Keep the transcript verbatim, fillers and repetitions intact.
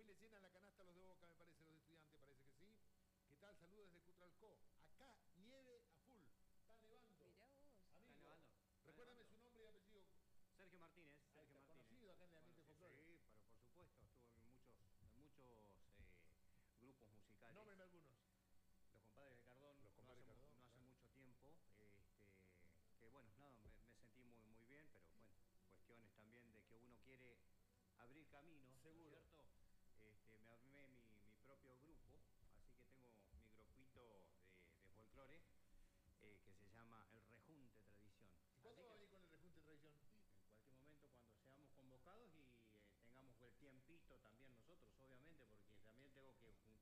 Hoy le llenan la canasta a los de Boca, me parece, los de Estudiantes, parece que sí. ¿Qué tal? Saludos desde Cutralcó. Acá nieve a full. Está nevando. Mirá vos. Amigo, Está nevando. recuérdame su nombre y apellido. Sergio Martínez. Sergio Está Martínez. conocido acá en el ambiente Bueno, sí, folclórico. sí, pero por supuesto, estuvo en muchos, en muchos eh, grupos musicales. Nombren algunos. Los compadres de Cardón, Los compadres no hace, Cardón, no hace claro. mucho tiempo, este, que bueno, nada, me, me sentí muy, muy bien, pero bueno, cuestiones también de que uno quiere abrir caminos, Seguro. ¿no es cierto? Este, me armé mi, mi propio grupo, así que tengo mi grupito de, de folclore, eh, que se llama El Rejunte Tradición. ¿Y cuándo Así va a que, venir con el Rejunte Tradición? en cualquier momento cuando seamos convocados y eh, tengamos el tiempito también nosotros, obviamente, porque también tengo que juntar